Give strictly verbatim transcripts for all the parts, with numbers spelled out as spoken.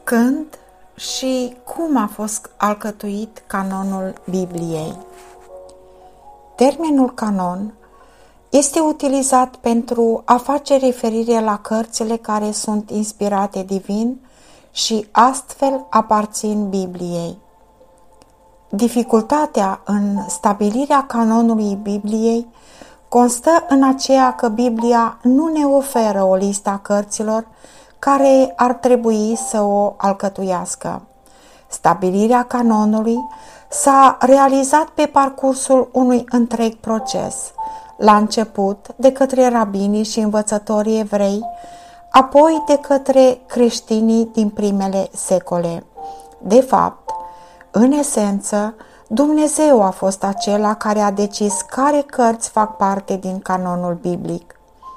Când și cum a fost alcătuit canonul Bibliei? Termenul canon este utilizat pentru a face referire la cărțile care sunt inspirate divin și astfel aparțin Bibliei. Dificultatea în stabilirea canonului Bibliei constă în aceea că Biblia nu ne oferă o listă a cărților care ar trebui să o alcătuiască. Stabilirea canonului s-a realizat pe parcursul unui întreg proces, la început de către rabinii și învățătorii evrei, apoi de către creștinii din primele secole. De fapt, în esență, Dumnezeu a fost acela care a decis care cărți fac parte din canonul biblic.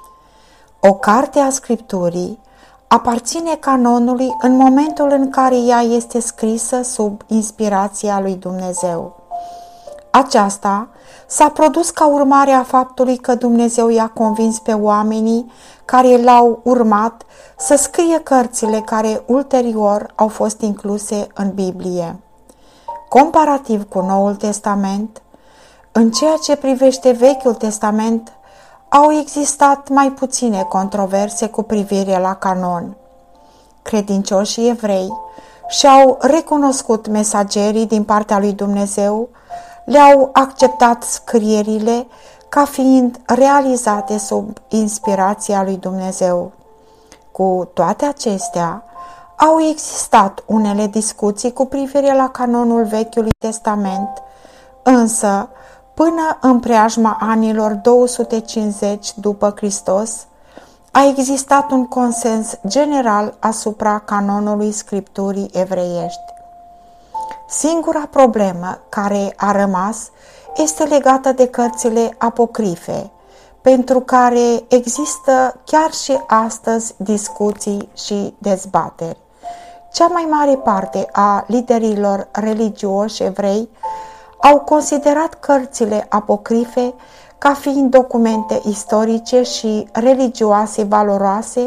O carte a Scripturii aparține canonului în momentul în care ea este scrisă sub inspirația lui Dumnezeu. Aceasta s-a produs ca urmare a faptului că Dumnezeu i-a convins pe oamenii care l-au urmat să scrie cărțile care ulterior au fost incluse în Biblie. Comparativ cu Noul Testament, în ceea ce privește Vechiul Testament, au existat mai puține controverse cu privire la canon. Credincioșii evrei și-au recunoscut mesagerii din partea lui Dumnezeu, le-au acceptat scrierile ca fiind realizate sub inspirația lui Dumnezeu. Cu toate acestea, au existat unele discuții cu privire la canonul Vechiului Testament, însă, până în preajma anilor două sute cincizeci după Hristos, a existat un consens general asupra canonului Scripturii evreiești. Singura problemă care a rămas este legată de cărțile apocrife, pentru care există chiar și astăzi discuții și dezbateri. Cea mai mare parte a liderilor religioși evrei au considerat cărțile apocrife ca fiind documente istorice și religioase valoroase,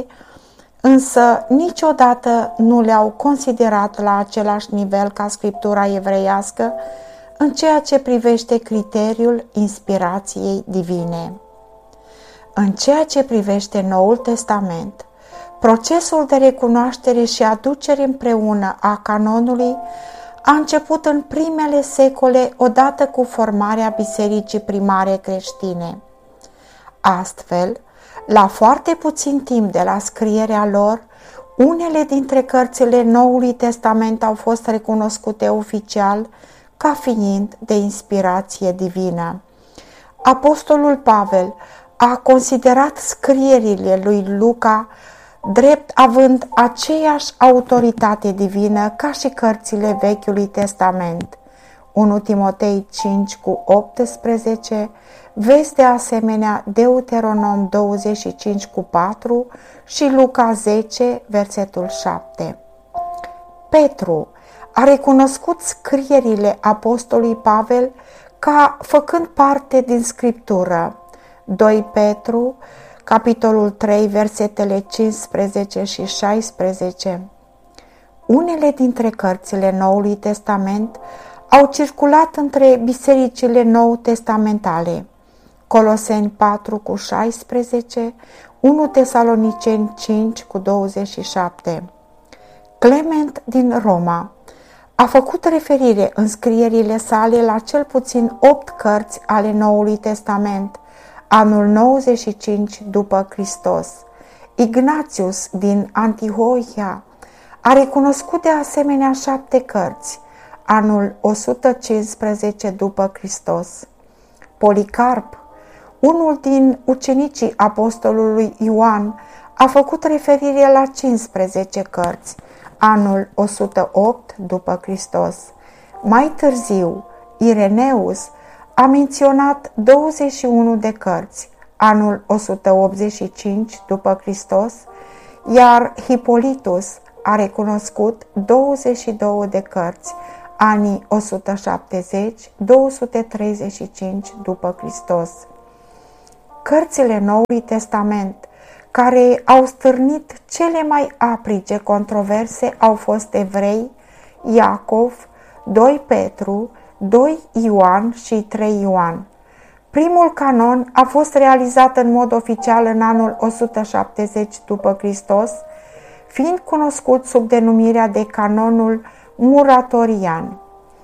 însă niciodată nu le-au considerat la același nivel ca Scriptura evreiască în ceea ce privește criteriul inspirației divine. În ceea ce privește Noul Testament, procesul de recunoaștere și aducere împreună a canonului a început în primele secole odată cu formarea bisericii primare creștine. Astfel, la foarte puțin timp de la scrierea lor, unele dintre cărțile Noului Testament au fost recunoscute oficial ca fiind de inspirație divină. Apostolul Pavel a considerat scrierile lui Luca drept având aceeași autoritate divină ca și cărțile Vechiului Testament. unu Timotei cinci cu optsprezece, vezi de asemenea Deuteronom douăzeci și cinci cu patru și Luca zece, versetul șapte. Petru a recunoscut scrierile apostolului Pavel ca făcând parte din Scriptură. doi Petru, capitolul trei, versetele cincisprezece și șaisprezece. Unele dintre cărțile Noului Testament au circulat între bisericile nou-testamentale. Coloseni patru cu șaisprezece, unu Tesaloniceni cinci cu douăzeci și șapte. Clement din Roma a făcut referire în scrierile sale la cel puțin opt cărți ale Noului Testament, anul nouăzeci și cinci după Hristos. Ignatius din Antiohia a recunoscut de asemenea șapte cărți, anul o sută cincisprezece după Hristos. Policarp, unul din ucenicii apostolului Ioan, a făcut referire la cincisprezece cărți, anul o sută opt după Hristos. Mai târziu, Ireneus a menționat douăzeci și unu de cărți, anul o sută optzeci și cinci după Hristos, iar Hipolitus a recunoscut douăzeci și două de cărți, anii o sută șaptezeci - două sute treizeci și cinci după Hristos. Cărțile Noului Testament care au stârnit cele mai aprige controverse au fost Evrei, Iacov, doi Petru, doi Ioan și trei Ioan. Primul canon a fost realizat în mod oficial în anul o sută șaptezeci după Hristos, fiind cunoscut sub denumirea de canonul muratorian.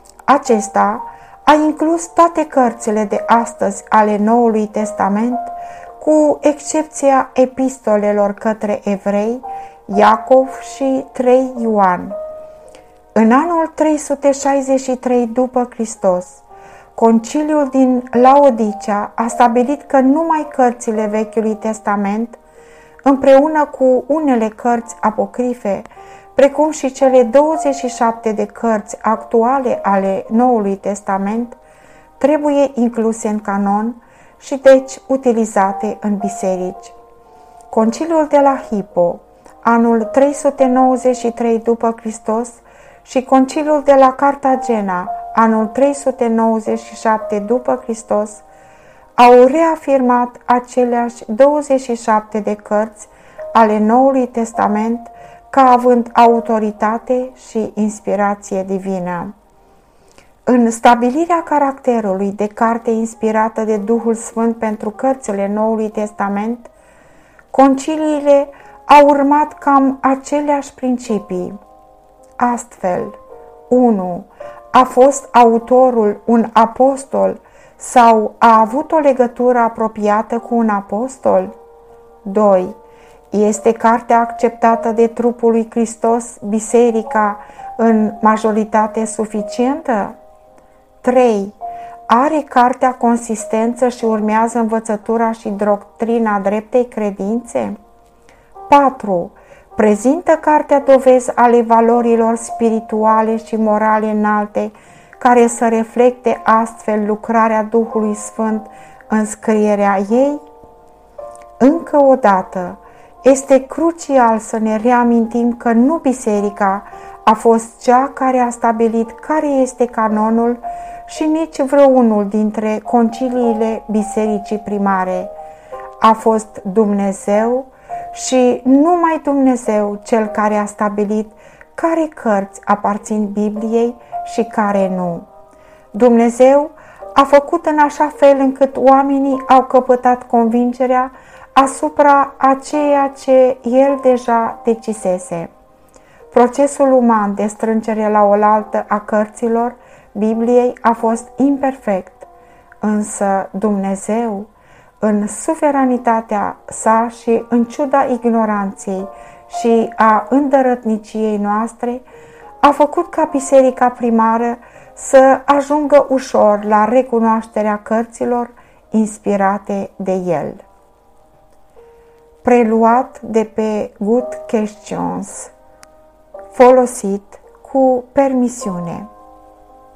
Acesta a inclus toate cărțile de astăzi ale Noului Testament, cu excepția epistolelor către Evrei, Iacov și trei Ioan. În anul trei sute șaizeci și trei după Hristos, Conciliul din Laodicea a stabilit că numai cărțile Vechiului Testament, împreună cu unele cărți apocrife, precum și cele douăzeci și șapte de cărți actuale ale Noului Testament, trebuie incluse în canon și deci utilizate în biserici. Conciliul de la Hippo, anul trei sute nouăzeci și trei după Hristos, și Conciliul de la Cartagena, anul trei sute nouăzeci și șapte după Hristos, au reafirmat aceleași douăzeci și șapte de cărți ale Noului Testament ca având autoritate și inspirație divină. În stabilirea caracterului de carte inspirată de Duhul Sfânt pentru cărțile Noului Testament, conciliile au urmat cam aceleași principii. Astfel, unu. A fost autorul un apostol sau a avut o legătură apropiată cu un apostol? doi. Este cartea acceptată de trupul lui Hristos, biserica, în majoritate suficientă? trei. Are cartea consistență și urmează învățătura și doctrina dreptei credințe? patru. Prezintă cartea dovezi ale valorilor spirituale și morale înalte, care să reflecte astfel lucrarea Duhului Sfânt în scrierea ei? Încă o dată, este crucial să ne reamintim că nu biserica a fost cea care a stabilit care este canonul și nici vreunul dintre conciliile bisericii primare. A fost Dumnezeu și numai Dumnezeu cel care a stabilit care cărți aparțin Bibliei și care nu. Dumnezeu a făcut în așa fel încât oamenii au căpătat convingerea asupra a ceea ce El deja decisese. Procesul uman de strângere la oaltă a cărților Bibliei a fost imperfect, însă Dumnezeu, în suveranitatea sa și în ciuda ignoranței și a îndărătniciei noastre, a făcut ca biserica primară să ajungă ușor la recunoașterea cărților inspirate de El. Preluat de pe Good Questions, folosit cu permisiune.